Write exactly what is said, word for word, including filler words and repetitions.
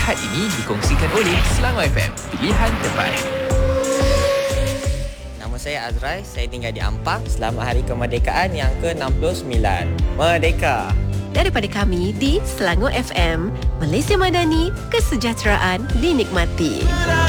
Ahad ini dikongsikan oleh Selangor F M, pilihan terbaik. Nama saya Azrai, saya tinggal di Ampang. Selamat Hari Kemerdekaan yang ke enam puluh sembilan. Merdeka! Daripada kami di Selangor F M, Malaysia Madani, kesejahteraan dinikmati.